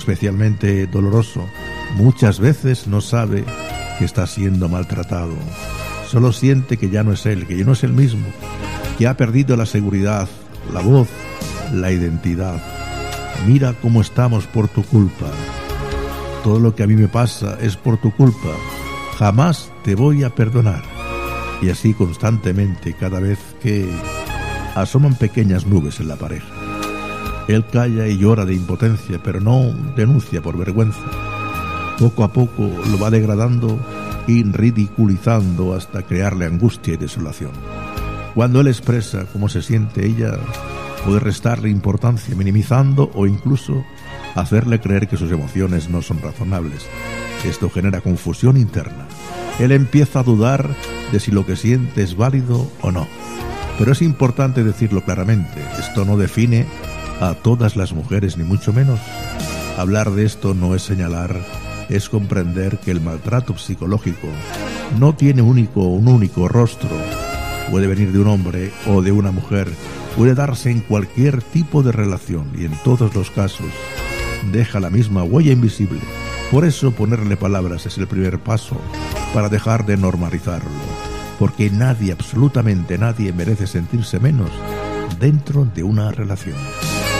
especialmente doloroso, muchas veces no sabe que está siendo maltratado. Solo siente que ya no es él, que ya no es el mismo, que ha perdido la seguridad, la voz, la identidad. Mira cómo estamos por tu culpa. Todo lo que a mí me pasa es por tu culpa. Jamás te voy a perdonar. Y así constantemente, cada vez que asoman pequeñas nubes en la pareja. Él calla y llora de impotencia, pero no denuncia por vergüenza. Poco a poco lo va degradando y ridiculizando hasta crearle angustia y desolación. Cuando él expresa cómo se siente, ella puede restarle importancia, minimizando o incluso hacerle creer que sus emociones no son razonables. Esto genera confusión interna. Él empieza a dudar de si lo que siente es válido o no. Pero es importante decirlo claramente. Esto no define a todas las mujeres, ni mucho menos. Hablar de esto no es señalar, es comprender que el maltrato psicológico no tiene un único rostro. Puede venir de un hombre o de una mujer, puede darse en cualquier tipo de relación y en todos los casos deja la misma huella invisible. Por eso ponerle palabras es el primer paso para dejar de normalizarlo, porque nadie, absolutamente nadie, merece sentirse menos dentro de una relación.